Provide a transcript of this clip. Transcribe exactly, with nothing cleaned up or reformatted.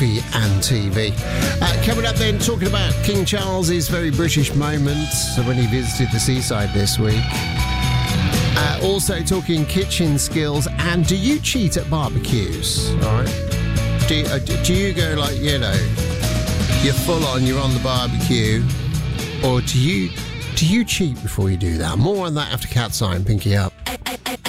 coffee and T V. Uh, coming up then, talking about King Charles's very British moments when he visited the seaside this week. Uh, also talking kitchen skills, and do you cheat at barbecues? All right. Do you, uh, do you go like, you know, you're full on, you're on the barbecue, or do you do you cheat before you do that? More on that after Cat's Eye and Pinky Up.